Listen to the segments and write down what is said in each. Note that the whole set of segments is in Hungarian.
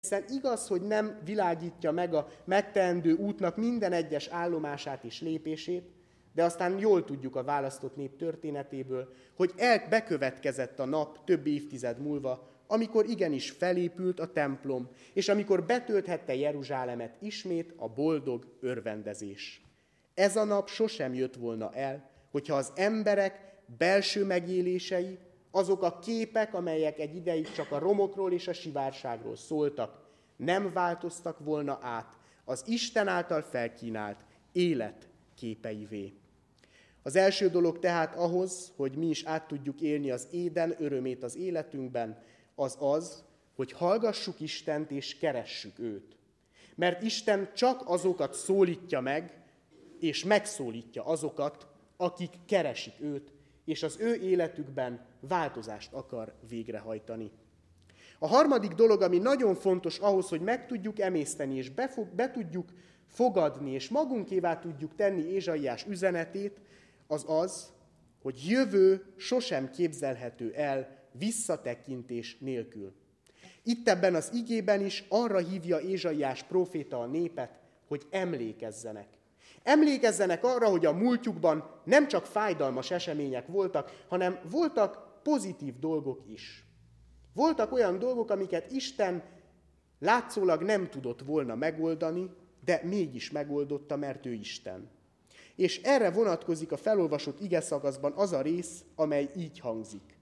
Hiszen igaz, hogy nem világítja meg a megteendő útnak minden egyes állomását és lépését, de aztán jól tudjuk a választott nép történetéből, hogy bekövetkezett a nap több évtized múlva, amikor igenis felépült a templom, és amikor betölthette Jeruzsálemet ismét a boldog örvendezés. Ez a nap sosem jött volna el, hogyha az emberek belső megélései, azok a képek, amelyek egy ideig csak a romokról és a sivárságról szóltak, nem változtak volna át az Isten által felkínált élet képeivé. Az első dolog tehát ahhoz, hogy mi is át tudjuk élni az éden örömét az életünkben, az az, hogy hallgassuk Istent és keressük őt. Mert Isten csak azokat szólítja meg, és megszólítja azokat, akik keresik őt, és az ő életükben változást akar végrehajtani. A harmadik dolog, ami nagyon fontos ahhoz, hogy meg tudjuk emészteni, és be tudjuk fogadni, és magunkévá tudjuk tenni Ézsaiás üzenetét, az az, hogy jövő sosem képzelhető el visszatekintés nélkül. Itt ebben az igében is arra hívja Ézsaiás próféta a népet, hogy emlékezzenek. Emlékezzenek arra, hogy a múltjukban nem csak fájdalmas események voltak, hanem voltak pozitív dolgok is. Voltak olyan dolgok, amiket Isten látszólag nem tudott volna megoldani, de mégis megoldotta, mert ő Isten. És erre vonatkozik a felolvasott igeszakaszban az a rész, amely így hangzik.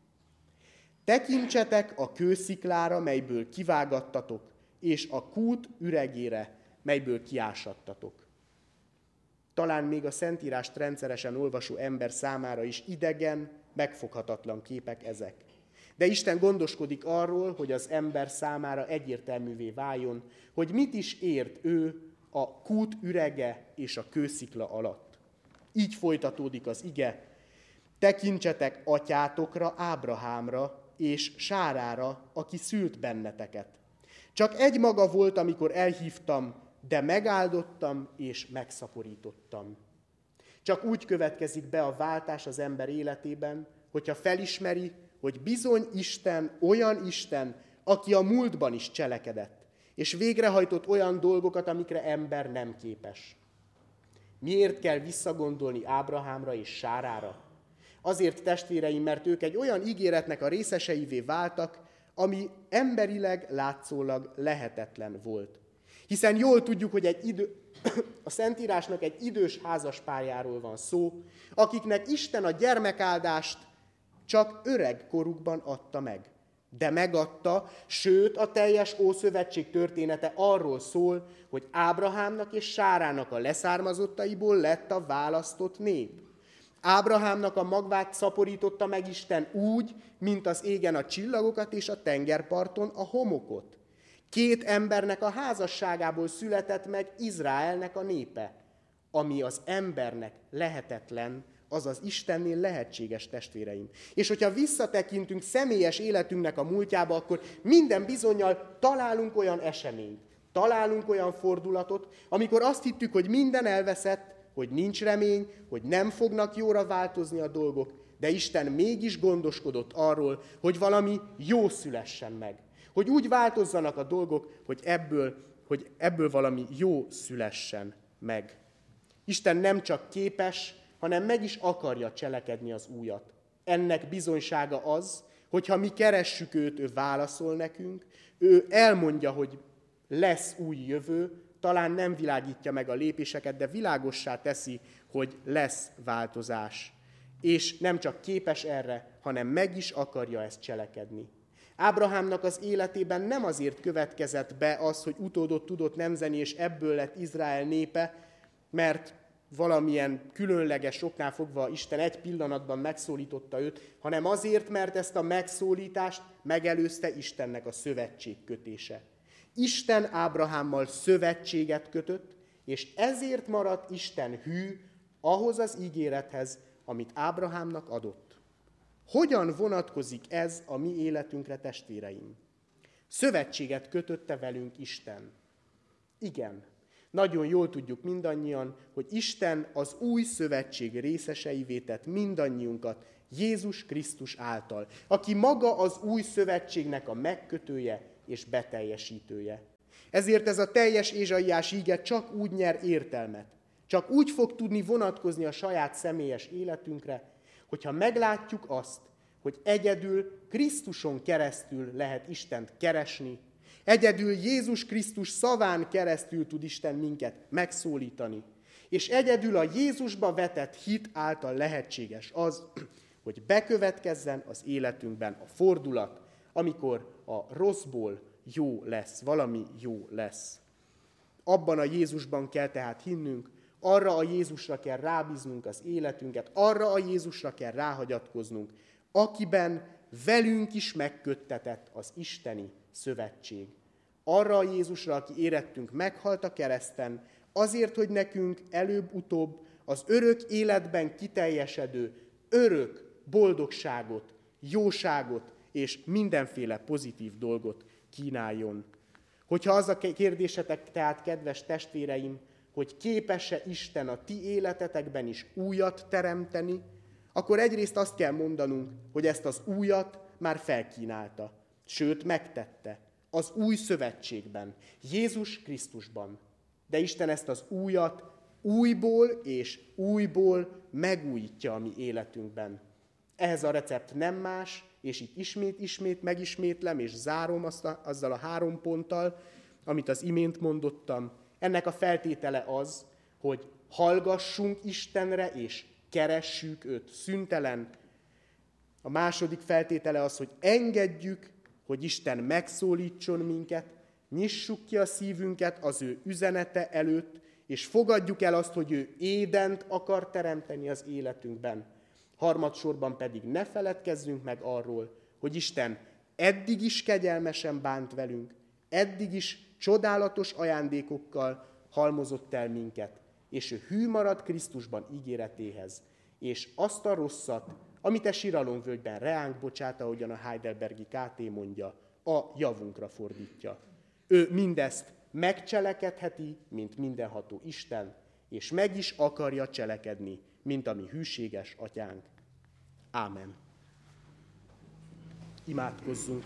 Tekintsetek a kősziklára, melyből kivágattatok, és a kút üregére, melyből kiásattatok. Talán még a Szentírást rendszeresen olvasó ember számára is idegen, megfoghatatlan képek ezek. De Isten gondoskodik arról, hogy az ember számára egyértelművé váljon, hogy mit is ért ő a kút ürege és a kőszikla alatt. Így folytatódik az ige. Tekintsetek atyátokra, Ábrahámra és Sárára, aki szült benneteket. Csak egy maga volt, amikor elhívtam, de megáldottam és megszaporítottam. Csak úgy következik be a váltás az ember életében, hogyha felismeri, hogy bizony Isten olyan Isten, aki a múltban is cselekedett, és végrehajtott olyan dolgokat, amikre ember nem képes. Miért kell visszagondolni Ábrahámra és Sárára? Azért, testvéreim, mert ők egy olyan ígéretnek a részeseivé váltak, ami emberileg látszólag lehetetlen volt. Hiszen jól tudjuk, hogy a Szentírásnak egy idős házaspárjáról van szó, akiknek Isten a gyermekáldást csak öreg korukban adta meg. De megadta, sőt a teljes Ószövetség története arról szól, hogy Ábrahámnak és Sárának a leszármazottaiból lett a választott nép. Ábrahámnak a magvát szaporította meg Isten úgy, mint az égen a csillagokat és a tengerparton a homokot. 2 embernek a házasságából született meg Izraelnek a népe, ami az embernek lehetetlen, az az Istennél lehetséges, testvéreim. És hogyha visszatekintünk személyes életünknek a múltjába, akkor minden bizonnyal találunk olyan eseményt, találunk olyan fordulatot, amikor azt hittük, hogy minden elveszett, hogy nincs remény, hogy nem fognak jóra változni a dolgok, de Isten mégis gondoskodott arról, hogy valami jó szülessen meg. Hogy úgy változzanak a dolgok, hogy ebből valami jó szülessen meg. Isten nem csak képes, hanem meg is akarja cselekedni az újat. Ennek bizonysága az, hogyha mi keressük őt, ő válaszol nekünk, ő elmondja, hogy lesz új jövő, talán nem világítja meg a lépéseket, de világossá teszi, hogy lesz változás. És nem csak képes erre, hanem meg is akarja ezt cselekedni. Ábrahámnak az életében nem azért következett be az, hogy utódot tudott nemzeni, és ebből lett Izrael népe, mert valamilyen különleges oknál fogva Isten egy pillanatban megszólította őt, hanem azért, mert ezt a megszólítást megelőzte Istennek a szövetségkötése. Isten Ábrahámmal szövetséget kötött, és ezért maradt Isten hű ahhoz az ígérethez, amit Ábrahámnak adott. Hogyan vonatkozik ez a mi életünkre, testvéreim? Szövetséget kötötte velünk Isten. Igen, nagyon jól tudjuk mindannyian, hogy Isten az új szövetség részeseivé tett mindannyiunkat Jézus Krisztus által, aki maga az új szövetségnek a megkötője és beteljesítője. Ezért ez a teljes Ézsaiás íge csak úgy nyer értelmet, csak úgy fog tudni vonatkozni a saját személyes életünkre, hogyha meglátjuk azt, hogy egyedül Krisztuson keresztül lehet Istent keresni, egyedül Jézus Krisztus szaván keresztül tud Isten minket megszólítani, és egyedül a Jézusba vetett hit által lehetséges az, hogy bekövetkezzen az életünkben a fordulat, amikor a rosszból jó lesz, valami jó lesz. Abban a Jézusban kell tehát hinnünk, arra a Jézusra kell rábíznunk az életünket, arra a Jézusra kell ráhagyatkoznunk, akiben velünk is megköttetett az isteni szövetség. Arra a Jézusra, aki érettünk meghalt a kereszten, azért, hogy nekünk előbb-utóbb az örök életben kiteljesedő, örök boldogságot, jóságot és mindenféle pozitív dolgot kínáljon. Hogyha az a kérdésetek tehát, kedves testvéreim, hogy képes-e Isten a ti életetekben is újat teremteni, akkor egyrészt azt kell mondanunk, hogy ezt az újat már felkínálta, sőt megtette az új szövetségben, Jézus Krisztusban. De Isten ezt az újat újból és újból megújítja a mi életünkben. Ehhez a recept nem más, és itt ismét megismétlem, és zárom azzal a 3 ponttal, amit az imént mondottam. Ennek a feltétele az, hogy hallgassunk Istenre, és keressük őt szüntelen. A második feltétele az, hogy engedjük, hogy Isten megszólítson minket, nyissuk ki a szívünket az ő üzenete előtt, és fogadjuk el azt, hogy ő Édent akar teremteni az életünkben. Harmadsorban pedig ne feledkezzünk meg arról, hogy Isten eddig is kegyelmesen bánt velünk, eddig is csodálatos ajándékokkal halmozott el minket, és ő hű marad Krisztusban ígéretéhez, és azt a rosszat, amit a siralomvölgyben reánk bocsát, ahogyan a Heidelbergi KT mondja, a javunkra fordítja. Ő mindezt megcselekedheti, mint mindenható Isten, és meg is akarja cselekedni, mint a mi hűséges atyánk. Ámen. Imádkozzunk.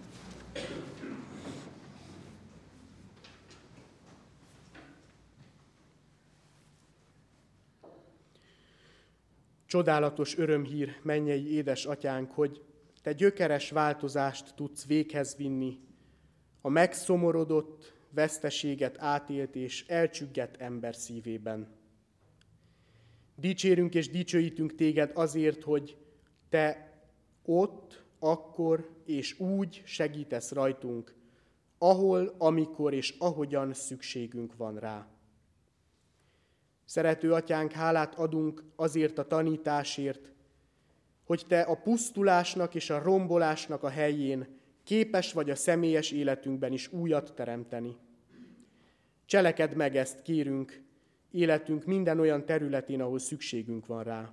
Csodálatos örömhír, mennyei édesatyánk, hogy te gyökeres változást tudsz véghez vinni a megszomorodott, veszteséget átélt és elcsüggett ember szívében. Dicsérünk és dicsőítünk téged azért, hogy te ott, akkor és úgy segítesz rajtunk, ahol, amikor és ahogyan szükségünk van rá. Szerető atyánk, hálát adunk azért a tanításért, hogy te a pusztulásnak és a rombolásnak a helyén képes vagy a személyes életünkben is újat teremteni. Cselekedd meg ezt, kérünk, életünk minden olyan területén, ahol szükségünk van rá.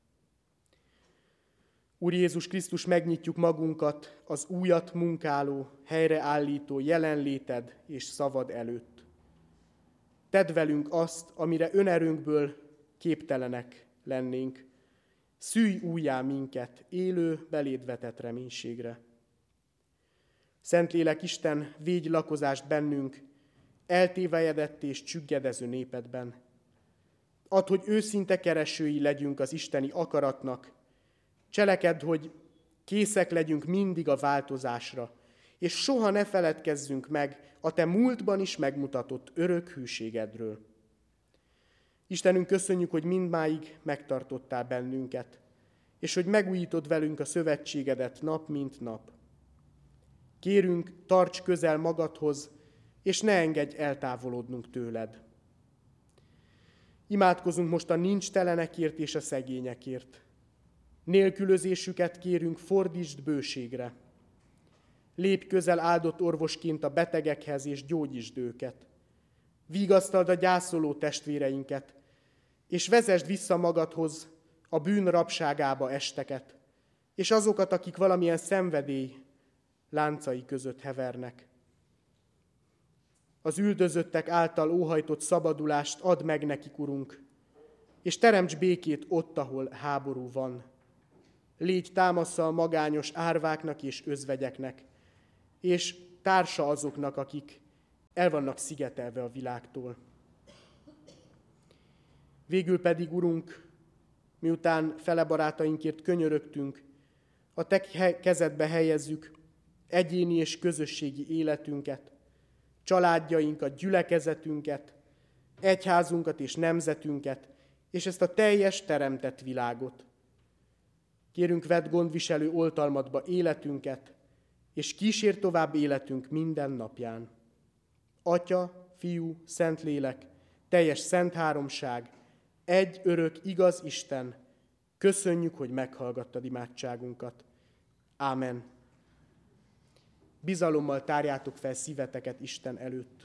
Úr Jézus Krisztus, megnyitjuk magunkat az újat munkáló, helyreállító jelenléted és szavad előtt. Tedd velünk azt, amire önerőnkből képtelenek lennénk. Szülj újjá minket élő, beléd vetett reménységre. Szentlélek Isten, védj lakozást bennünk, eltévejedett és csüggedező népedben. Add, hogy őszinte keresői legyünk az isteni akaratnak. Cselekedd, hogy készek legyünk mindig a változásra, és soha ne feledkezzünk meg a te múltban is megmutatott örök hűségedről. Istenünk, köszönjük, hogy mindmáig megtartottál bennünket, és hogy megújítod velünk a szövetségedet nap mint nap. Kérünk, tarts közel magadhoz, és ne engedj eltávolodnunk tőled. Imádkozunk most a nincstelenekért és a szegényekért. Nélkülözésüket kérünk, fordítsd bőségre. Lépj közel áldott orvosként a betegekhez, és gyógyítsd őket. Vigasztald a gyászoló testvéreinket, és vezesd vissza magadhoz a bűn rabságába esteket, és azokat, akik valamilyen szenvedély láncai között hevernek. Az üldözöttek által óhajtott szabadulást add meg nekik, Urunk, és teremts békét ott, ahol háború van. Légy támasza a magányos árváknak és özvegyeknek, és társa azoknak, akik el vannak szigetelve a világtól. Végül pedig, Urunk, miután fele barátainkért könyörögtünk, a Te kezedbe helyezzük egyéni és közösségi életünket, családjainkat, gyülekezetünket, egyházunkat és nemzetünket, és ezt a teljes teremtett világot. Kérünk, vedd gondviselő oltalmadba életünket, és kísér tovább életünk minden napján. Atya, Fiú, Szentlélek, teljes szent háromság, egy örök, igaz Isten, köszönjük, hogy meghallgattad imádságunkat. Ámen. Bizalommal tárjátok fel szíveteket Isten előtt.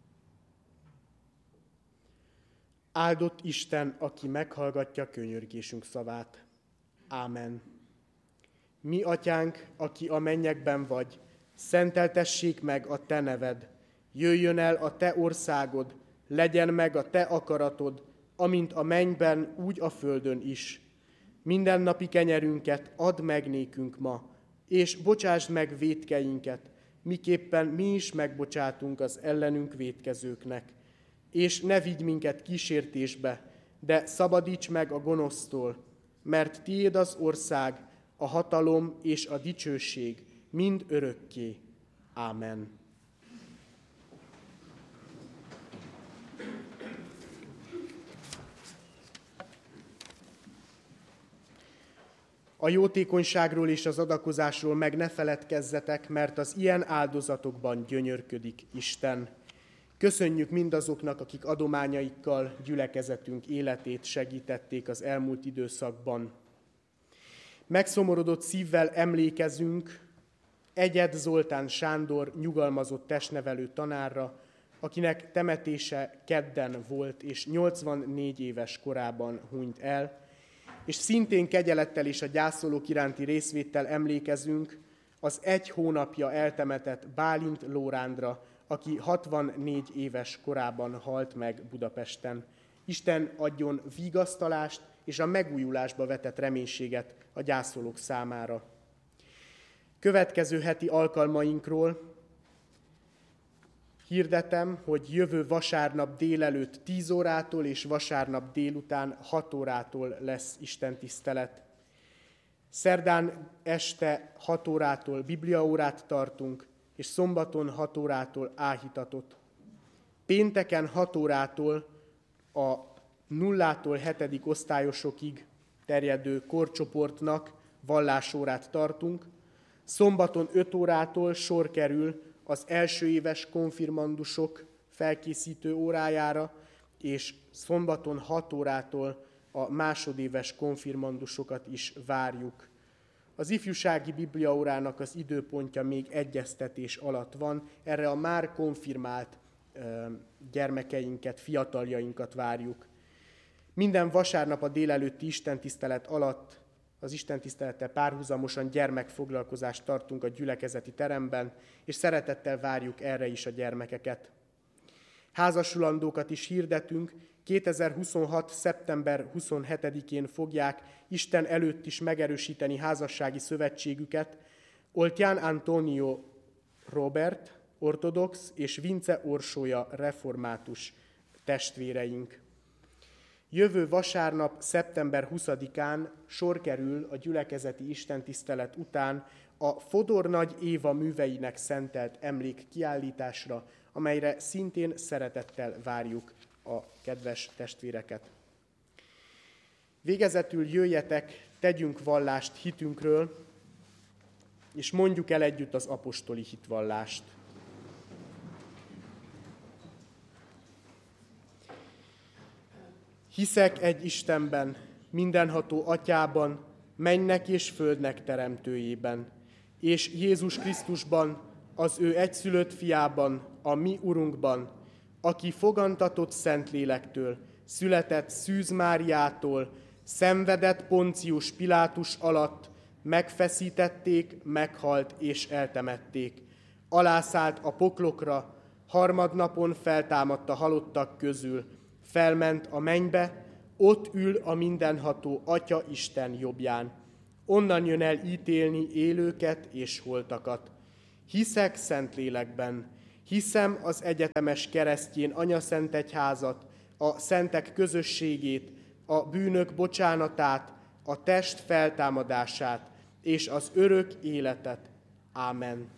Áldott Isten, aki meghallgatja könyörgésünk szavát. Ámen. Mi, Atyánk, aki a mennyekben vagy, szenteltessék meg a Te neved. Jöjjön el a Te országod, legyen meg a Te akaratod, amint a mennyben, úgy a földön is. Mindennapi kenyerünket add meg nékünk ma, és bocsásd meg vétkeinket, miképpen mi is megbocsátunk az ellenünk vétkezőknek. És ne vigy minket kísértésbe, de szabadíts meg a gonosztól, mert tiéd az ország, a hatalom és a dicsőség mind örökké. Ámen. A jótékonyságról és az adakozásról meg ne feledkezzetek, mert az ilyen áldozatokban gyönyörködik Isten. Köszönjük mindazoknak, akik adományaikkal gyülekezetünk életét segítették az elmúlt időszakban. Megszomorodott szívvel emlékezünk Egyed Zoltán Sándor nyugalmazott testnevelő tanárra, akinek temetése kedden volt, és 84 éves korában hunyt el, és szintén kegyelettel és a gyászolók iránti részvéttel emlékezünk az 1 hónapja eltemetett Bálint Lórándra, aki 64 éves korában halt meg Budapesten. Isten adjon vigasztalást és a megújulásba vetett reménységet a gyászolók számára. Következő heti alkalmainkról hirdetem, hogy jövő vasárnap délelőtt 10 órától és vasárnap délután 6 órától lesz istentisztelet. Szerdán este 6 órától bibliaórát tartunk, és szombaton 6 órától áhítatot. Pénteken 6 órától a 0-tól 7. osztályosokig terjedő korcsoportnak vallásórát tartunk. Szombaton 5 órától sor kerül az első éves konfirmandusok felkészítő órájára, és szombaton 6 órától a másodéves konfirmandusokat is várjuk. Az ifjúsági bibliaórának az időpontja még egyeztetés alatt van, erre a már konfirmált gyermekeinket, fiataljainkat várjuk. Minden vasárnap a délelőtti istentisztelet alatt, az istentisztelettel párhuzamosan gyermekfoglalkozást tartunk a gyülekezeti teremben, és szeretettel várjuk erre is a gyermekeket. Házasulandókat is hirdetünk, 2026. szeptember 27-én fogják Isten előtt is megerősíteni házassági szövetségüket Oltján Antonio Robert, ortodox, és Vince Orsója, református testvéreink. Jövő vasárnap, szeptember 20-án sor kerül a gyülekezeti istentisztelet után a Fodor Nagy Éva műveinek szentelt emlékkiállításra, amelyre szintén szeretettel várjuk a kedves testvéreket. Végezetül jöjjetek, tegyünk vallást hitünkről, és mondjuk el együtt az apostoli hitvallást. Hiszek egy Istenben, mindenható Atyában, mennynek és földnek teremtőjében, és Jézus Krisztusban, az ő egyszülött fiában, a mi Urunkban, aki fogantatott Szentlélektől, született Szűz Máriától, szenvedett Poncius Pilátus alatt, megfeszítették, meghalt és eltemették. Alászállt a poklokra, harmadnapon feltámadt a halottak közül, felment a mennybe, ott ül a mindenható Atya Isten jobbján. Onnan jön el ítélni élőket és holtakat. Hiszek Szentlélekben, hiszem az egyetemes keresztjén anyaszentegyházat, a szentek közösségét, a bűnök bocsánatát, a test feltámadását és az örök életet. Ámen.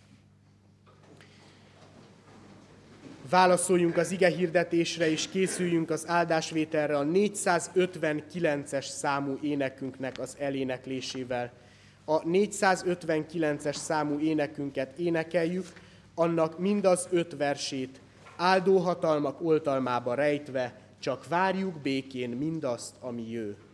Válaszoljunk az ige hirdetésre, és készüljünk az áldásvételre a 459-es számú énekünknek az eléneklésével. A 459-es számú énekünket énekeljük, annak mindaz 5 versét, áldó hatalmak oltalmába rejtve, csak várjuk békén mindazt, ami jő.